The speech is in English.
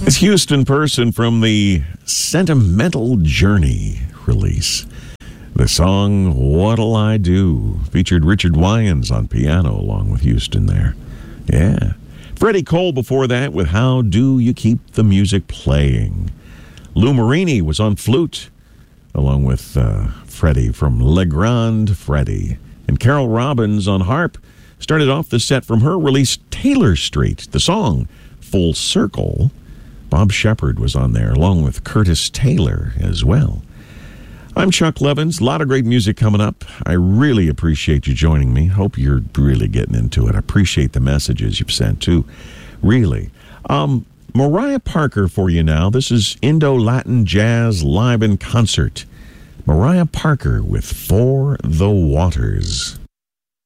It's Houston Person from the Sentimental Journey release. The song What'll I Do featured Richard Wyans on piano along with Houston there. Yeah. Freddie Cole before that with How Do You Keep the Music Playing. Lou Marini was on flute along with Freddie from Le Grand Freddie. And Carol Robbins on harp started off the set from her release Taylor Street. The song Full Circle. Bob Shepard was on there along with Curtis Taylor as well. I'm Chuck Levins. A lot of great music coming up. I really appreciate you joining me. Hope you're really getting into it. I appreciate the messages you've sent too. Really. Mariah Parker for you now. This is Indo-Latin Jazz Live in Concert. Mariah Parker with For the Waters.